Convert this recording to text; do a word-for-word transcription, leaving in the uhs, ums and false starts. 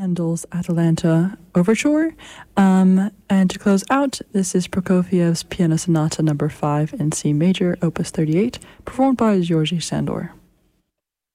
Handel's Atalanta Overture. Um, and to close out, this is Prokofiev's Piano Sonata number five in C major, opus thirty-eight, performed by Georgy Sandor.